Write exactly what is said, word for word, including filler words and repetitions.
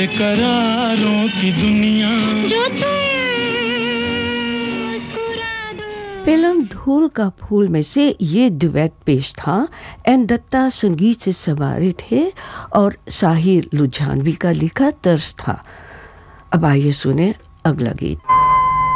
बेकरारों की दुनिया जो फिल्म धूल का फूल में से ये डुएट पेश था। एन दत्ता संगीत से संवारे थे और साहिर लुधियानवी का लिखा तर्ज था। अब आइए सुने अगला गीत।